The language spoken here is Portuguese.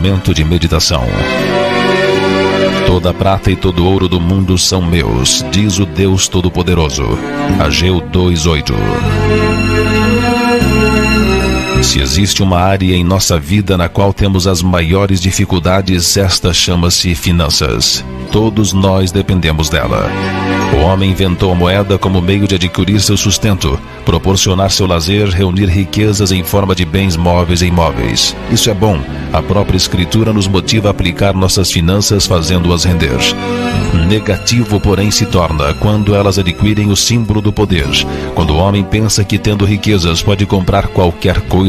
momento de meditação. Toda a prata e todo o ouro do mundo são meus, diz o Deus Todo-Poderoso. Ageu 2:8. Se existe uma área em nossa vida na qual temos as maiores dificuldades, esta chama-se finanças. Todos nós dependemos dela. O homem inventou a moeda como meio de adquirir seu sustento, proporcionar seu lazer, reunir riquezas em forma de bens móveis e imóveis. Isso é bom. A própria Escritura nos motiva a aplicar nossas finanças fazendo-as render. Negativo, porém, se torna quando elas adquirem o símbolo do poder. Quando o homem pensa que tendo riquezas pode comprar qualquer coisa